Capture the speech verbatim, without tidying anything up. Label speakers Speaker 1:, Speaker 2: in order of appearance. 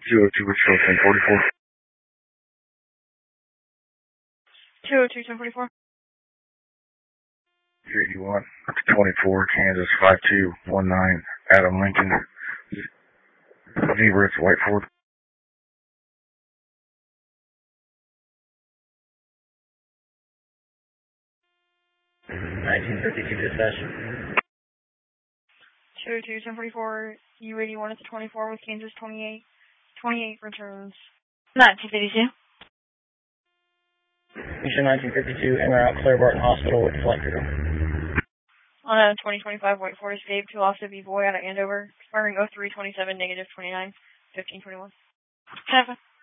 Speaker 1: two oh two, Wichita, ten forty-four.
Speaker 2: two oh two, ten forty-four.
Speaker 1: three eighty-one, twenty-four, Kansas, five two one nine, Adam Lincoln, Zebra, it's White Ford.
Speaker 3: nineteen fifty-two dispatch.
Speaker 2: two oh two, ten forty-four, U eighty-one at the twenty-four with Kansas twenty-eight. twenty-eight returns. nineteen fifty-two.
Speaker 3: Mission nineteen fifty-two, en route Claire Barton Hospital with flight crew.
Speaker 2: On a twenty twenty-five White Ford Escape to Officer B. Boy out of Andover, expiring oh three twenty-seven, negative twenty-nine, fifteen twenty-one. Seven.